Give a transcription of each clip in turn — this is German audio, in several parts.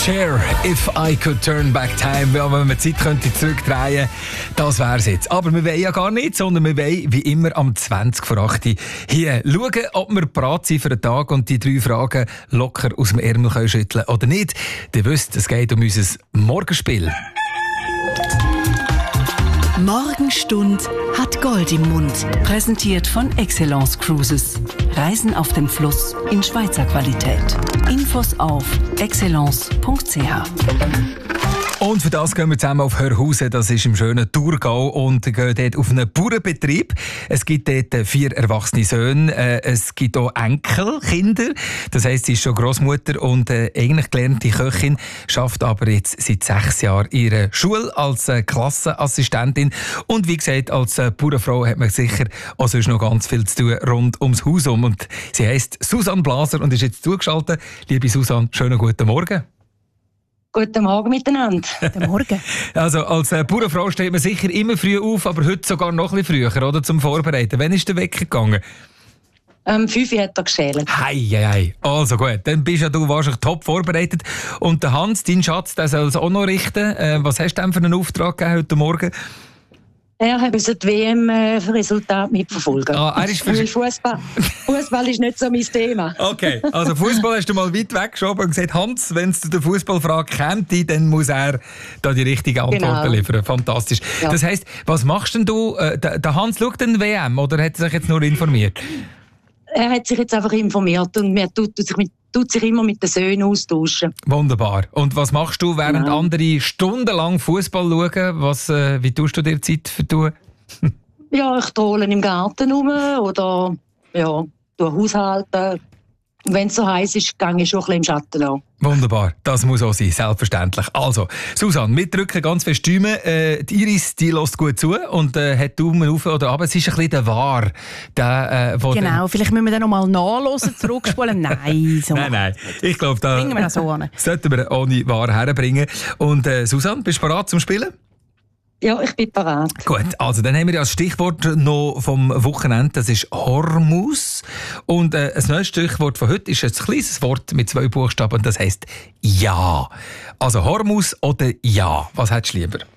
Cher, If I Could Turn Back Time. Wenn man die Zeit könnte zurückdrehen, das wäre es jetzt. Aber wir wollen ja gar nicht, sondern wir wollen wie immer am 20:08 hier schauen, ob wir bereit sind für den Tag und die 3 Fragen locker aus dem Ärmel können schütteln oder nicht. Ihr wisst, es geht um unser Morgenspiel. Morgenstund hat Gold im Mund. Präsentiert von Excellence Cruises. Reisen auf dem Fluss in Schweizer Qualität. Infos auf excellence.ch. Und für das gehen wir zusammen auf Hörhausen, das ist im schönen Thurgau, und gehen dort auf einen Bauernbetrieb. Es gibt dort 4 erwachsene Söhne, es gibt auch Enkelkinder, das heisst, sie ist schon Grossmutter und eigentlich gelernte Köchin, schafft aber jetzt seit 6 Jahren ihre Schule als Klassenassistentin. Und wie gesagt, als Bauernfrau hat man sicher auch sonst noch ganz viel zu tun rund ums Haus um. Und sie heisst Susanne Blaser und ist jetzt zugeschaltet. Liebe Susanne, schönen guten Morgen. Guten Morgen miteinander. Guten Morgen. Also als Bauernfrau steht man sicher immer früh auf, aber heute sogar noch ein bisschen früher, oder, zum Vorbereiten. Wann ist der Wecker gegangen? 5 Uhr hat er geschält. Hei. Also gut, dann bist ja du wahrscheinlich top vorbereitet. Und der Hans, dein Schatz, der soll es auch noch richten. Was hast du denn für einen Auftrag gegeben heute Morgen? Er hat die WM-Resultate mitverfolgen. Er ist Fußball ist nicht so mein Thema. Okay, also Fußball hast du mal weit weggeschoben und gesagt, Hans, wenn es zu der Fußballfrage käme, dann muss er da die richtige Antwort liefern. Fantastisch. Ja. Das heisst, was machst denn du? Der Hans schaut den WM oder hat er sich jetzt nur informiert? Er hat sich jetzt einfach informiert und er tut sich immer mit den Söhnen austauschen. Wunderbar. Und was machst du, während andere stundenlang Fußball schauen? Wie tust du dir Zeit vertun? Ja, ich trolle im Garten rum oder haushalten. Und wenn es so heiß ist, gehe ich schon ein bisschen im Schatten an. Wunderbar, das muss auch sein, selbstverständlich. Also, Susanne, wir drücken ganz fest die Daumen. Die Iris, die hört gut zu und hat Daumen auf oder runter. Es ist ein bisschen der Wahr. Genau, vielleicht müssen wir dann noch mal nachhören, zurückspulen. Nein, so. Nein. Ich glaube, da bringen wir das so an. Sollten wir ohne Wahr herbringen. Und Susanne, bist du bereit zum Spielen? Ja, ich bin bereit. Gut, also dann haben wir als Stichwort noch vom Wochenende, das ist Hormus. Und das neue Stichwort von heute ist ein kleines Wort mit 2 Buchstaben, das heisst Ja. Also Hormus oder Ja, was hättest du lieber?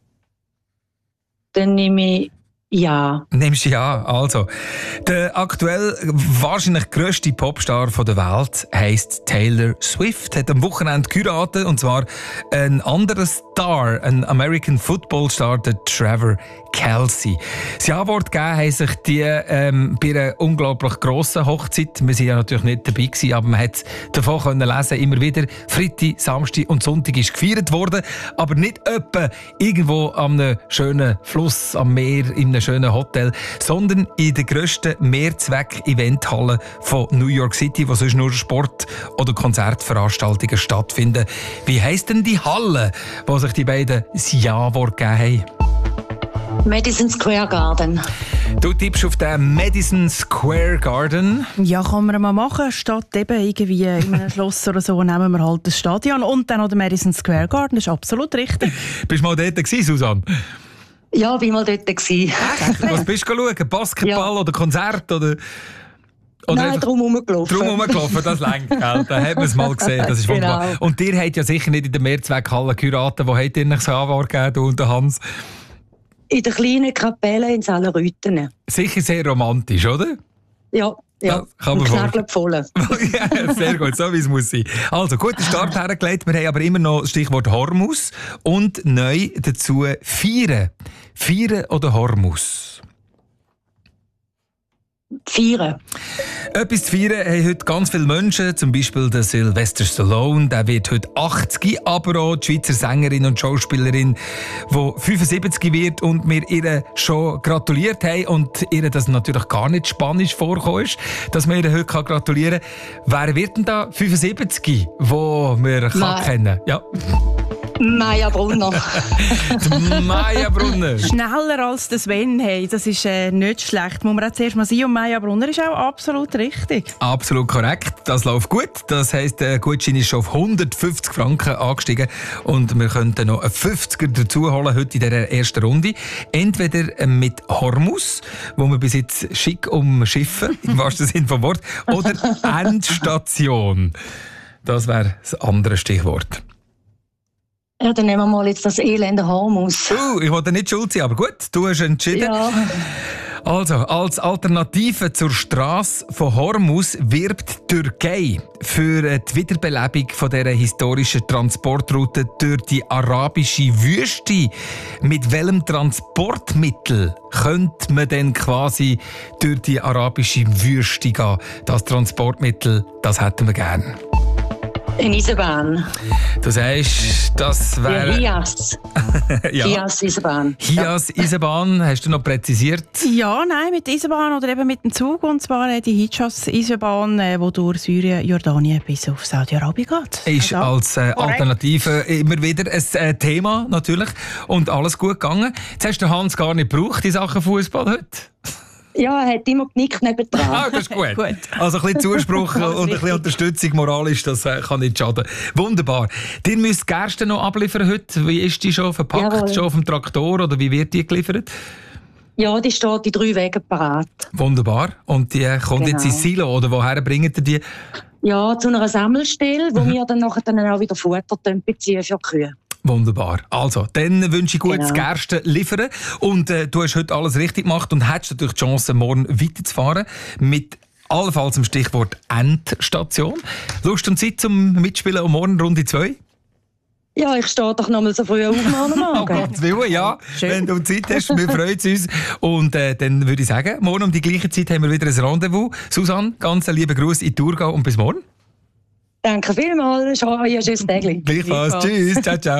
Dann nehme ich Ja. Nimmst du Ja, also. Der aktuell wahrscheinlich grösste Popstar der Welt heisst Taylor Swift, hat am Wochenende geheiratet, und zwar ein anderer Star, ein American Football Star, der Trevor Kelsey. Das Ja-Wort gegeben haben sich die bei einer unglaublich grossen Hochzeit. Wir waren ja natürlich nicht dabei gewesen, aber man hat davon können lesen, immer wieder Freitag, Samstag und Sonntag ist gefeiert worden, aber nicht etwa irgendwo am einem schönen Fluss, am Meer, in einem schönen Hotel, sondern in der grössten Mehrzweck-Eventhalle von New York City, wo sonst nur Sport- oder Konzertveranstaltungen stattfinden. Wie heisst denn die Halle, wo sich die beiden das Ja-Wort gegeben haben? Madison Square Garden. Du tippst auf den Madison Square Garden. Ja, kann man mal machen. Statt eben irgendwie in einem Schloss oder so, nehmen wir halt das Stadion und dann noch den Madison Square Garden. Das ist absolut richtig. Bist du mal dort gewesen, Susanne? Ja, ich war mal dort. Was bist du schauen? Basketball oder Konzert? Oder nein, drum herumgelaufen. Das reicht, gell? Da hat man es mal gesehen. Das ist wunderbar. Genau. Und ihr habt ja sicher nicht in der Mehrzweckhalle geheiratet. Wo habt ihr euch so Anwar gegeben, du und der Hans? In der kleinen Kapelle in Salenrüthen. Sicher sehr romantisch, oder? Ja. Kann man knagelt voll. Ja, sehr gut, so wie es muss sein. Also, guter Start hergelegt. Wir haben aber immer noch das Stichwort Hormus und neu dazu Feiern. Feiern oder Hormus? Feiern. Etwas zu feiern haben heute ganz viele Menschen, zum Beispiel der Sylvester Stallone, der wird heute 80, aber auch die Schweizer Sängerin und Schauspielerin, die 75 wird und mir ihr schon gratuliert haben und ihr das natürlich gar nicht spanisch vorgekommen ist, dass man ihr heute gratulieren kann. Wer wird denn da 75, wo wir kennen? Ja. Maja Brunner. Maja Brunner. Schneller als der Sven, hey, das ist nicht schlecht. Muss man auch zuerst mal sein. Und Maja Brunner ist auch absolut richtig. Absolut korrekt. Das läuft gut. Das heisst, der Gutschein ist schon auf 150 Franken angestiegen. Und wir könnten noch einen 50er dazu holen heute in dieser ersten Runde. Entweder mit Hormus, wo wir bis jetzt schick umschiffen, im wahrsten Sinne vom Wort, oder Endstation. Das wäre das andere Stichwort. Ja, dann nehmen wir mal jetzt das elende Hormus. Ich wollte nicht schuld sein, aber gut, du hast entschieden. Ja. Also, als Alternative zur Strasse von Hormuz wirbt die Türkei für die Wiederbelebung von dieser historischen Transportroute durch die arabische Wüste. Mit welchem Transportmittel könnte man denn quasi durch die arabische Wüste gehen? Das Transportmittel, das hätten wir gerne. Eine Eisenbahn. Du sagst, das wäre... Hias. Ja. Hias Eisenbahn. Hias Eisenbahn, hast du noch präzisiert? Ja, nein, mit der Eisenbahn oder eben mit dem Zug. Und zwar die Hijaz-Eisenbahn, die durch Syrien, Jordanien bis auf Saudi-Arabien geht. Ist als Alternative immer wieder ein Thema natürlich. Und alles gut gegangen. Jetzt hast du Hans gar nicht gebraucht, die Sachen Fußball heute. Ja, er hat immer genickt nebendran. Ah, das ist gut. Also ein bisschen Zuspruch und ein bisschen Unterstützung moralisch, das kann nicht schaden. Wunderbar. Ihr müsst Gerste noch abliefern heute. Wie ist die schon verpackt? Jawohl. Schon auf dem Traktor oder wie wird die geliefert? Ja, die steht in 3 Wegen parat. Wunderbar. Und die kommt jetzt ins Silo oder woher bringt ihr die? Ja, zu einer Sammelstelle, wo wir dann nachher auch wieder Futter beziehen für die Kühe. Wunderbar. Also, dann wünsche ich gutes Genau. Gerste liefern. Und du hast heute alles richtig gemacht und hättest natürlich die Chance, morgen weiterzufahren mit allenfalls dem Stichwort Endstation. Lust und Zeit zum Mitspielen um morgen Runde 2? Ja, ich stehe doch noch mal so früh auf am Oh Morgen. Gottes Willen, ja. Wenn du Zeit hast, wir freuen uns. Und dann würde ich sagen, morgen um die gleiche Zeit haben wir wieder ein Rendezvous. Susanne, ganz einen lieben Gruß in Thurgau und bis morgen. Danke vielmals. Schau, ihr schönes Tag. Gleichfalls. Tschüss. Ciao, ciao.